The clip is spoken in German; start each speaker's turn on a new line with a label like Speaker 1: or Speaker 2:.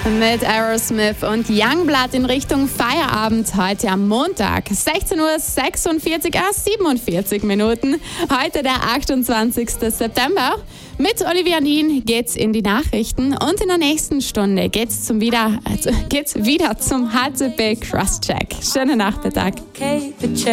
Speaker 1: mit Aerosmith und Youngblood in Richtung Feierabend heute am Montag. 16:46 Uhr, 47 Minuten. Heute der 28. September. Mit Olivia Nien geht's in die Nachrichten und in der nächsten Stunde geht's wieder zum HCP Crosscheck. Schönen Nachmittag.